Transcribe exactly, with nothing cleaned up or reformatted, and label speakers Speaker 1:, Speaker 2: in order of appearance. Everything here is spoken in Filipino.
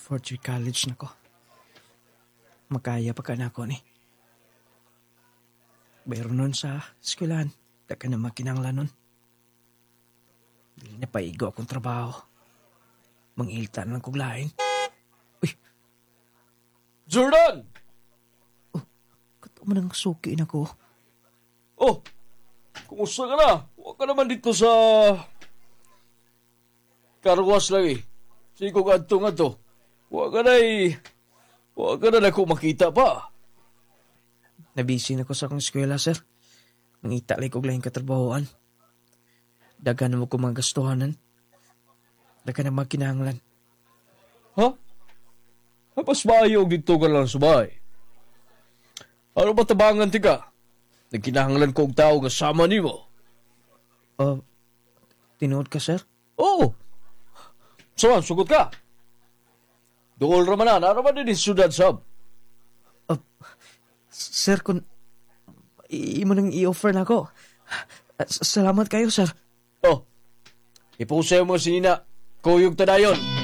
Speaker 1: fourth year college na ko. Makaya pa ka na ako ni. Pero nun sa eskwelahan, taka na makinanglan nun. Dili na paigo akong trabaho. Mangiltan lang kong lain. Uy!
Speaker 2: Jordan!
Speaker 1: Oh, kato mo nang suki na ko.
Speaker 2: Oh! Kumusta ka na? Huwag ka naman dito sa... Karwas lang eh. Sige ka adto nga to. Huwag ka na eh. Huwag ka na na kung makita pa.
Speaker 1: Nabisi na ko sa akong eskwela, sir. Mangita lang kong laing katrabahoan. Daga na mo ko mga gastuhanan. Daga na mga kinahanglan.
Speaker 2: Ha? Hapas maayo dito ka lang sa bahay. Ano ba tabangan ti ka? Nagkinahanglan ko og tao nga sama ni mo.
Speaker 1: Oh, tinuod ka, sir?
Speaker 2: Oo. Saan, sugot ka? Dool raman na, naraman din yung sudad sab.
Speaker 1: Oh, sir, kung imo nang i-offer na ako. Salamat kayo, sir.
Speaker 2: Oh, ipusayo mo si Nina. Kuyog tadayon.